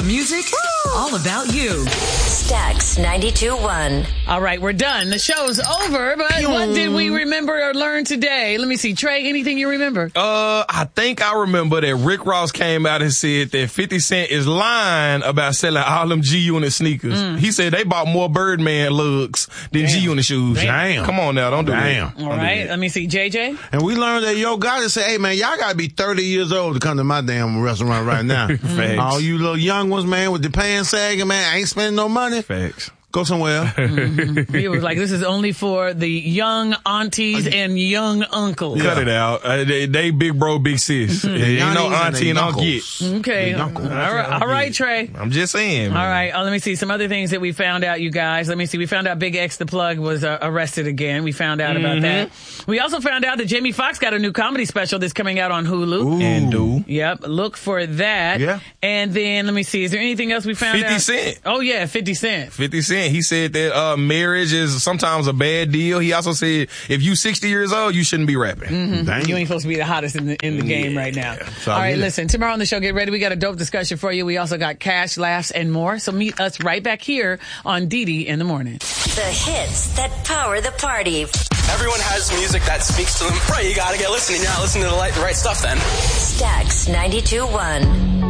the music, all about you. Stax 92.1. All right, we're done. The show's over, but what did we remember or learn today? Let me see. Trey, anything you remember? I think I remember that Rick Ross came out and said that 50 Cent is lying about selling all them G-Unit sneakers. He said they bought more Birdman lugs than G-Unit shoes. Damn. Come on now, don't do that. All right, let me see. JJ? And we learned that Yo Gotti said, hey, man, y'all got to be 30 years old to come to my damn restaurant right now. Facts. All you little young ones, man, with the pants sagging, man, I ain't spending no money. Facts. Go somewhere. He was like, this is only for the young aunties and young uncles. Cut it out. They big bro, big sis. Ain't no auntie and uncle. Okay. All right, Trey. I'm just saying. All right. Let me see some other things that we found out, you guys. Let me see. We found out Big X the Plug was arrested again. We found out about that. We also found out that Jamie Foxx got a new comedy special that's coming out on Hulu. And do. Yep. Look for that. Yeah. And then, let me see. Is there anything else we found out? 50 Cent. Oh, yeah. 50 Cent. 50 Cent. He said that marriage is sometimes a bad deal. He also said if you 60 years old, you shouldn't be rapping. You ain't supposed to be the hottest in the game right now. All right, listen. Tomorrow on the show, get ready. We got a dope discussion for you. We also got cash, laughs, and more. So meet us right back here on Didi in the Morning. The hits that power the party. Everyone has music that speaks to them. Right, you gotta get listening. You're not listening to the right stuff then. Stax 92.1.